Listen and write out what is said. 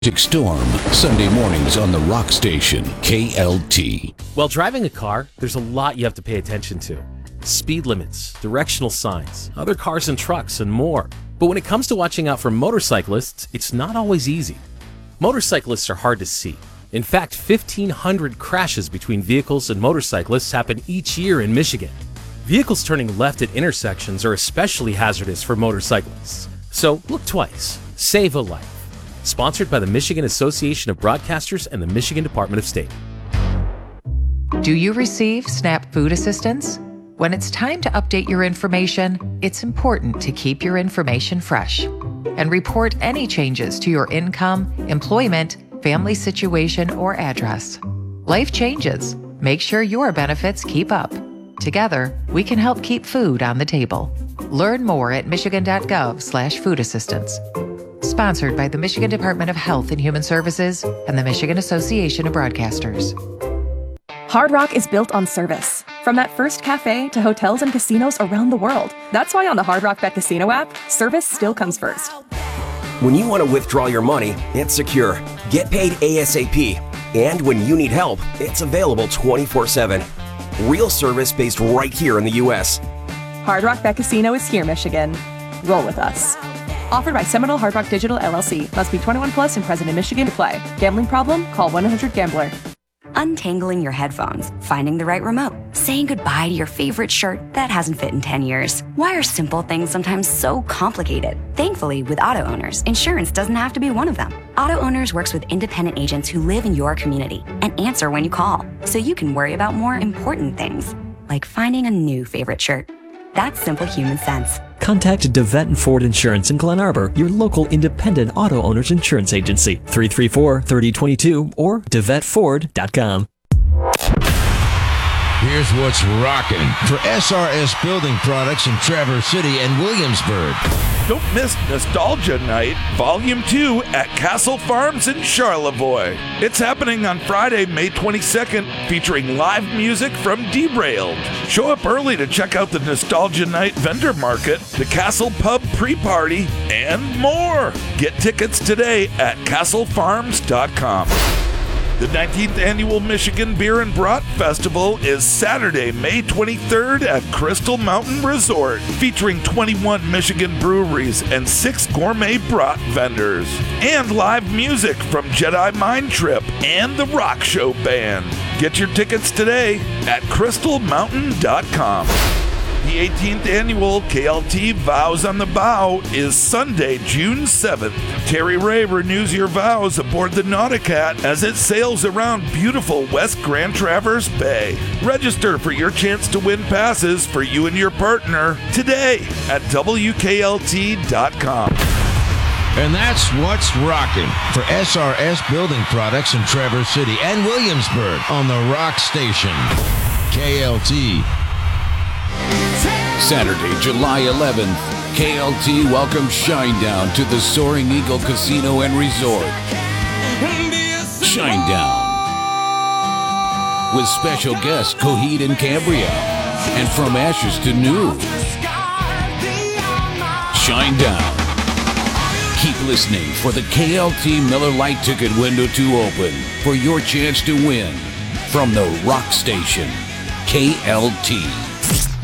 Magic Storm, Sunday mornings on the Rock Station, KLT. While driving a car, there's a lot you have to pay attention to. Speed limits, directional signs, other cars and trucks, and more. But when it comes to watching out for motorcyclists, it's not always easy. Motorcyclists are hard to see. In fact, 1,500 crashes between vehicles and motorcyclists happen each year in Michigan. Vehicles turning left at intersections are especially hazardous for motorcyclists. So look twice. Save a life. Sponsored by the Michigan Association of Broadcasters and the Michigan Department of State. Do you receive SNAP food assistance? When it's time to update your information, it's important to keep your information fresh and report any changes to your income, employment, family situation, or address. Life changes. Make sure your benefits keep up. Together, we can help keep food on the table. Learn more at michigan.gov/food assistance. Sponsored by the Michigan Department of Health and Human Services and the Michigan Association of Broadcasters. Hard Rock is built on service. From that first cafe to hotels and casinos around the world. That's why on the Hard Rock Bet Casino app, service still comes first. When you want to withdraw your money, it's secure. Get paid ASAP. And when you need help, it's available 24/7. Real service based right here in the U.S. Hard Rock Bet Casino is here, Michigan. Roll with us. Offered by Seminole Hard Rock Digital LLC. Must be 21 plus and present in Michigan to play. Gambling problem? Call 1-800-GAMBLER. Untangling your headphones, finding the right remote, saying goodbye to your favorite shirt that hasn't fit in 10 years. Why are simple things sometimes so complicated? Thankfully, with Auto Owners, insurance doesn't have to be one of them. Auto Owners works with independent agents who live in your community and answer when you call, so you can worry about more important things, like finding a new favorite shirt. That's simple human sense. Contact DeVette & Ford Insurance in Glen Arbor, your local independent auto owners insurance agency. 334-3022 or DeVetteFord.com. Here's what's rocking for SRS Building Products in Traverse City and Williamsburg. Don't miss Nostalgia Night, Volume 2 at Castle Farms in Charlevoix. It's happening on Friday, May 22nd, featuring live music from Derailed. Show up early to check out the Nostalgia Night vendor market, the Castle Pub pre-party, and more. Get tickets today at castlefarms.com. The 19th Annual Michigan Beer and Brat Festival is Saturday, May 23rd at Crystal Mountain Resort, featuring 21 Michigan breweries and 6 gourmet brat vendors. And live music from Jedi Mind Trip and the Rock Show Band. Get your tickets today at crystalmountain.com. The 18th Annual KLT Vows on the Bow is Sunday, June 7th. Terry Ray renews your vows aboard the Nauticat as it sails around beautiful West Grand Traverse Bay. Register for your chance to win passes for you and your partner today at WKLT.com. And that's what's rocking for SRS Building Products in Traverse City and Williamsburg on the Rock Station, KLT. Saturday, July 11th, KLT welcomes Shinedown to the Soaring Eagle Casino and Resort. Shinedown. With special guests Coheed and Cambria. And From Ashes to New. Shinedown. Keep listening for the KLT Miller Lite ticket window to open for your chance to win from the Rock Station, KLT.